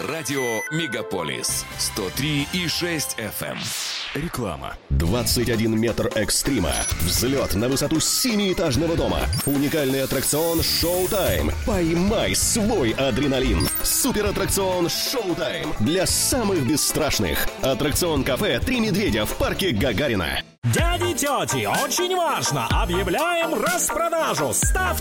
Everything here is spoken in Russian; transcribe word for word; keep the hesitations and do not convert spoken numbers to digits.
Радио Мегаполис сто три и шесть эф эм. Реклама. двадцать один метр экстрима. Взлет на высоту семиэтажного дома. Уникальный аттракцион «Шоу-тайм». Поймай свой адреналин. Суператтракцион «Шоу-тайм» для самых бесстрашных. Аттракцион-кафе «Три медведя» в парке Гагарина. Дяди и тети, очень важно! Объявляем распродажу! Ставьте